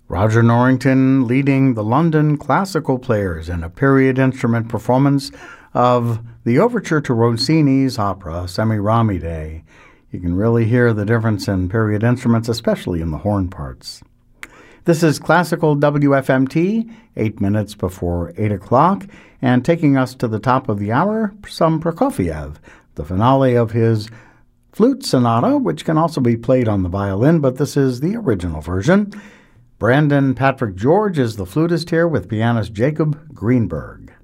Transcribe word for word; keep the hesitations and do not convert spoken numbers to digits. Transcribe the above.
Roger Norrington leading the London Classical Players in a period instrument performance of the overture to Rossini's opera Semiramide. You can really hear the difference in period instruments, especially in the horn parts. This is Classical W F M T, eight minutes before eight o'clock, and taking us to the top of the hour, some Prokofiev, the finale of his flute sonata, which can also be played on the violin, but this is the original version. Brandon Patrick George is the flutist here with pianist Jacob Greenberg.